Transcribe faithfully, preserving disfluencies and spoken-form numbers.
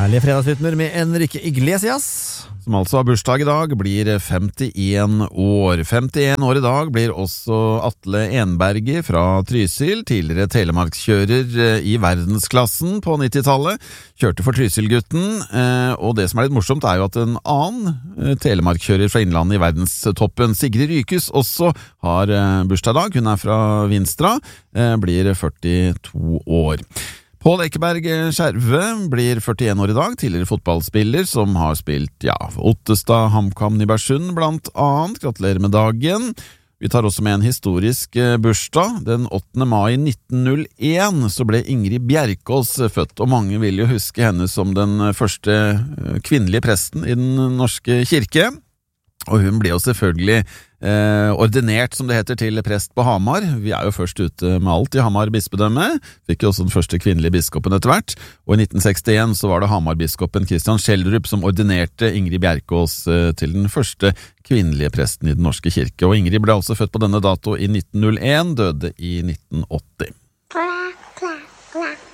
Herlig fredagsrytmer med Enrique Iglesias, som altså har bursdag i dag, blir femtien år. femtien år i dag blir også Atle Enberger fra Trysil, tidligere telemarkskjører i verdensklassen på nittitallet. Kjørte for Trysilgutten, og det som er litt morsomt er jo at en annen telemarkskjører fra innlandet i verdenstoppen, Sigrid Rykus, også har bursdag i dag. Hun er fra Vinstra, blir førtito år. Pål Ekeberg Skjerve blir førtien år i dag, tidligere fotballspiller som har spilt, ja, Ottestad, HamKam, Nybergsund blant annet. Gratulerer med dagen. Vi tar også med en historisk bursdag. Den åttende mai nitten null en så ble Ingrid Bjerkås født, og mange vil jo huske henne som den første kvinnelige presten i den norske kirke. Og hun ble jo selvfølgelig eh, ordinert, som det heter, til prest på Hamar. Vi er jo først ute med alt i Hamar bispedømme. Fikk jo også den første kvinnelige biskopen etter hvert. Og i nitten sekstien så var det Hamar-biskopen Kristian Schjelderup som ordinerte Ingrid Bjerkås eh, til den første kvinnelige presten i den norske kirke. Og Ingrid ble altså født på denne dato i nitten null en, døde i nitten åtti. Kla, kla, kla.